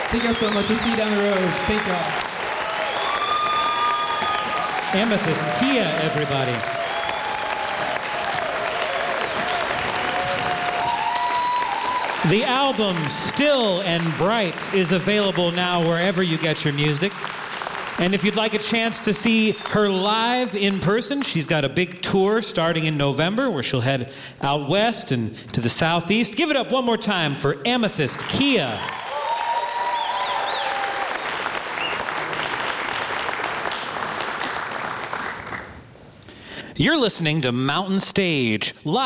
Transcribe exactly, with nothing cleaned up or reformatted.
Thank y'all so much. We'll see you down the road. Thank y'all. Amethyst Kia, everybody. The album Still and Bright is available now wherever you get your music. And if you'd like a chance to see her live in person, she's got a big tour starting in November where she'll head out west and to the southeast. Give it up one more time for Amethyst Kia. You're listening to Mountain Stage, live.